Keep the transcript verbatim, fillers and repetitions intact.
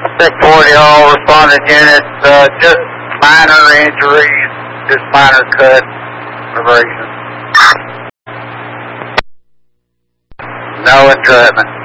six forty, all responded units, uh, just minor injuries, just minor cuts, abrasions. No entrapment.